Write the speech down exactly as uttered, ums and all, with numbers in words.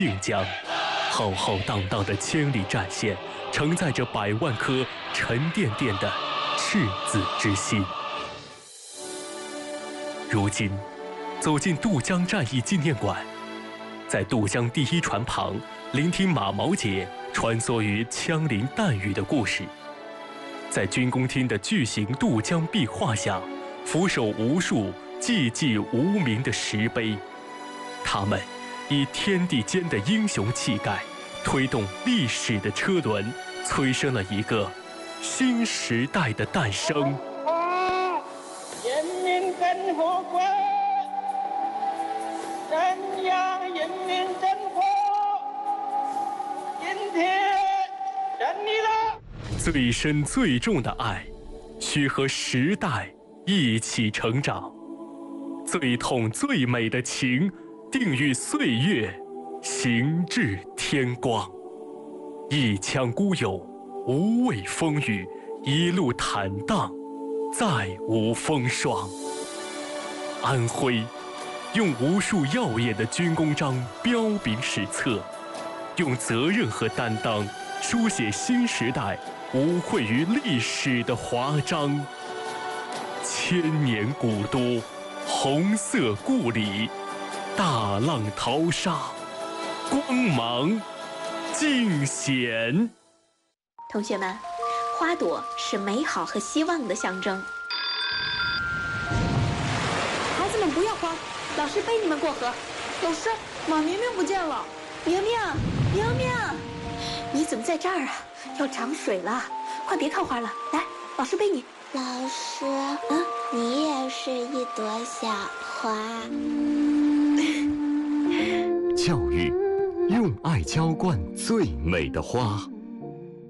定江，浩浩荡荡的千里战线，承载着百万颗沉甸甸的赤子之心。如今，走进渡江战役纪念馆，在渡江第一船旁，聆听马毛姐穿梭于枪林弹雨的故事。在军工厅的巨型渡江壁画下，俯首无数寂寂无名的石碑，他们以天地间的英雄气概，推动历史的车轮，催生了一个新时代的诞生。 人民共和国，中央人民政府，今天胜利了。 最深最重的爱，需和时代一起成长；最痛最美的情，定与岁月行至天光。一腔孤勇，无畏风雨，一路坦荡，再无风霜。安徽用无数耀眼的军功章彪炳史册，用责任和担当书写新时代无愧于历史的华章。千年古都，红色故里，大浪淘沙，光芒尽显。 同学们，花朵是美好和希望的象征。 孩子们不要慌，老师背你们过河。老师，马明明不见了。 明明，明明，你怎么在这儿啊？要涨水了，快别看花了，来，老师背你。 老师，嗯，你也是一朵小花。 教育，用爱浇灌最美的花。